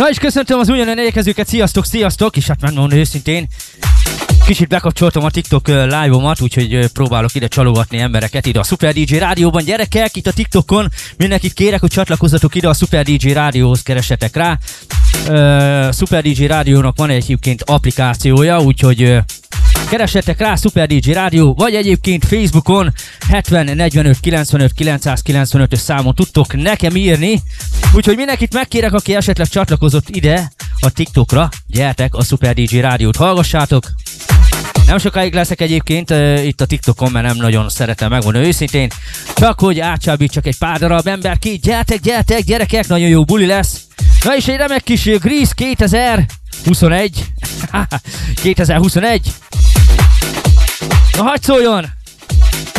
Na és köszöntöm az újonnan érkezőket, sziasztok, és hát megmondom őszintén, kicsit bekapcsoltam a TikTok live-omat, úgyhogy próbálok ide csalogatni embereket ide a Super DJ Rádióban. Gyerekek, itt a TikTokon mindenkit kérek, hogy csatlakozzatok ide a Super DJ Rádióhoz, keressetek rá. Super DJ Rádiónak van egyébként applikációja, úgyhogy keressetek rá, Super DJ Rádió, vagy egyébként Facebookon 70 45 95 995-ös számon tudtok nekem írni. Úgyhogy mindenkit megkérek, aki esetleg csatlakozott ide a TikTokra, gyertek a Super DJ Rádiót hallgassátok. Nem sokáig leszek egyébként itt a TikTokon, mert nem nagyon szeretem megmondani őszintén. Csak hogy átsábítsak egy pár darab ember ki. Gyertek, gyerekek, nagyon jó buli lesz. Na és egy remek kis Grease 2021. 2021. Na hadd szóljon!